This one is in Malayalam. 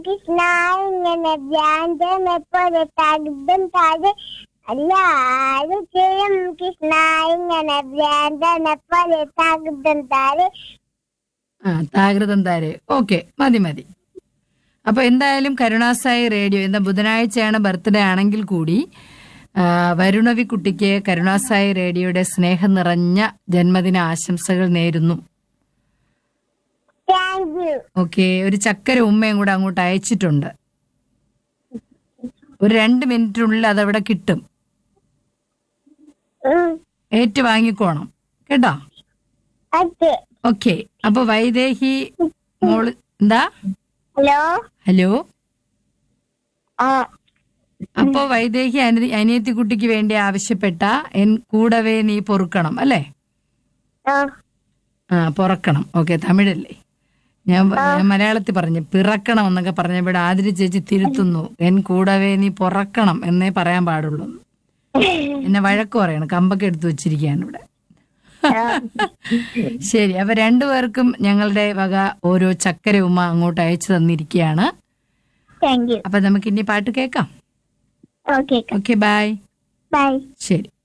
കൃഷ്ണ ഇങ്ങനെ വ്യാജനെ പോലെ തകുതും താഴെ എല്ലാരും ചെയ്യും കൃഷ്ണ ഇങ്ങനെ വ്യാജനെ പോലെ തകുതും താഴെ. താകൃതം താരെ. ഓക്കെ, മതി. അപ്പൊ എന്തായാലും കരുണാസായി റേഡിയോ ഇന്ന് ബുധനാഴ്ചയാണ് ബർത്ത്ഡേ ആണെങ്കിൽ കൂടി വരുണവി കുട്ടിക്ക് കരുണാസായി റേഡിയോയുടെ സ്നേഹം നിറഞ്ഞ ജന്മദിന ആശംസകൾ നേരുന്നു. ഓക്കെ, ഒരു ചക്കര ഉമ്മയും കൂടെ അങ്ങോട്ട് അയച്ചിട്ടുണ്ട്. ഒരു 2 മിനിറ്റിനുള്ളിൽ അതവിടെ കിട്ടും. ഏറ്റു വാങ്ങിക്കോണം കേട്ടോ. ഓക്കെ, അപ്പൊ വൈദേഹി മോള് എന്താ? ഹലോ. അപ്പോ വൈദേഹി അനിയത്തിക്കുട്ടിക്ക് വേണ്ടി ആവശ്യപ്പെട്ട എൻ കൂടവേ നീ പൊറുക്കണം അല്ലേ? പൊറക്കണം. ഓക്കെ, തമിഴല്ലേ? ഞാൻ മലയാളത്തിൽ പറഞ്ഞു പിറക്കണം എന്നൊക്കെ പറഞ്ഞപ്പോൾ ആതിരി ചേച്ചി തിരുത്തുന്നു. എൻ കൂടവേ നീ പൊറക്കണം എന്നേ പറയാൻ പാടുള്ളൂ. എന്നെ വഴക്ക് പറയണം, കമ്പൊക്കെ എടുത്തു വെച്ചിരിക്കുകയാണ് ഇവിടെ. ശരി, അപ്പൊ രണ്ടുപേർക്കും ഞങ്ങളുടെ വക ഓരോ ചക്കര ഉമ്മ അങ്ങോട്ട് അയച്ചു തന്നിരിക്കുകയാണ്. അപ്പൊ നമുക്ക് ഇനി പാട്ട് കേൾക്കാം. Okay, by. ശരി.